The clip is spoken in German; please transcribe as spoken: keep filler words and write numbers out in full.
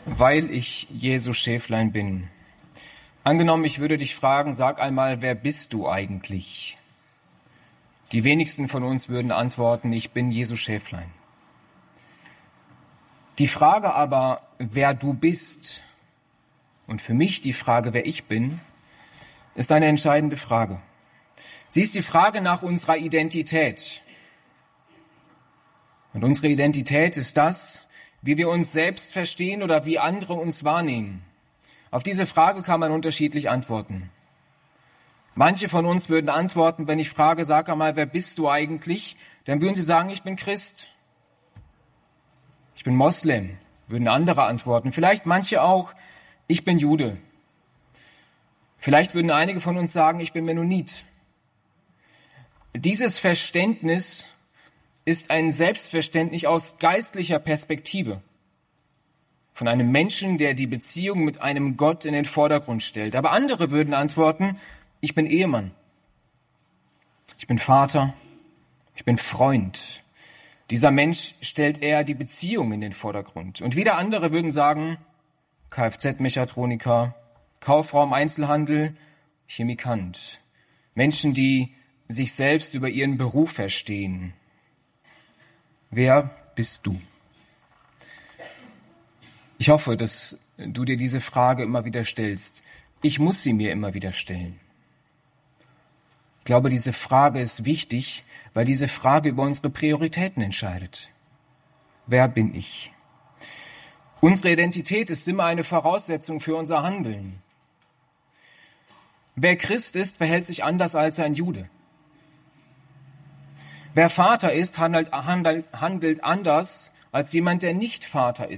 Weil ich Jesu Schäflein bin. Angenommen, ich würde dich fragen, sag einmal, wer bist du eigentlich? Die wenigsten von uns würden antworten, ich bin Jesu Schäflein. Die Frage aber, wer du bist, und für mich die Frage, wer ich bin, ist eine entscheidende Frage. Sie ist die Frage nach unserer Identität. Und unsere Identität ist das, wie wir uns selbst verstehen oder wie andere uns wahrnehmen. Auf diese Frage kann man unterschiedlich antworten. Manche von uns würden antworten, wenn ich frage, sag einmal, wer bist du eigentlich? Dann würden sie sagen, ich bin Christ. Ich bin Moslem, würden andere antworten. Vielleicht manche auch, ich bin Jude. Vielleicht würden einige von uns sagen, ich bin Mennonit. Dieses Verständnis ist ein Selbstverständnis aus geistlicher Perspektive. Von einem Menschen, der die Beziehung mit einem Gott in den Vordergrund stellt. Aber andere würden antworten, ich bin Ehemann. Ich bin Vater. Ich bin Freund. Dieser Mensch stellt eher die Beziehung in den Vordergrund. Und wieder andere würden sagen, Kfz-Mechatroniker, Kauffrau im Einzelhandel, Chemikant. Menschen, die sich selbst über ihren Beruf verstehen. Wer bist du? Ich hoffe, dass du dir diese Frage immer wieder stellst. Ich muss sie mir immer wieder stellen. Ich glaube, diese Frage ist wichtig, weil diese Frage über unsere Prioritäten entscheidet. Wer bin ich? Unsere Identität ist immer eine Voraussetzung für unser Handeln. Wer Christ ist, verhält sich anders als ein Jude. Wer Vater ist, handelt, handelt, handelt anders als jemand, der nicht Vater ist.